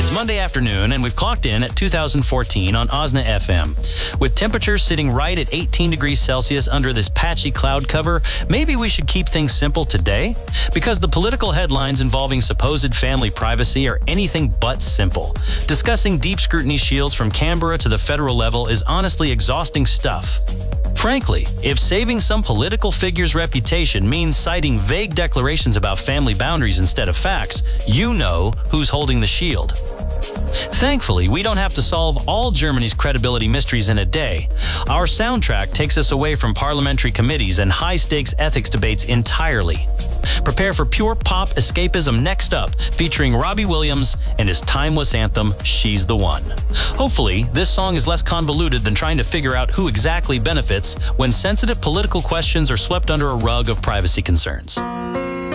It's Monday afternoon, and we've clocked in at 2014 on OSNA FM. With temperatures sitting right at 18 degrees Celsius under this patchy cloud cover, maybe we should keep things simple today? Because the political headlines involving supposed family privacy are anything but simple. Discussing deep scrutiny shields from Canberra to the federal level is honestly exhausting stuff. Frankly, if saving some political figure's reputation means citing vague declarations about family boundaries instead of facts, you know who's holding the shield. Thankfully, we don't have to solve all Germany's credibility mysteries in a day. Our soundtrack takes us away from parliamentary committees and high-stakes ethics debates entirely. Prepare for pure pop escapism next up, featuring Robbie Williams and his timeless anthem, She's the One. Hopefully, this song is less convoluted than trying to figure out who exactly benefits when sensitive political questions are swept under a rug of privacy concerns.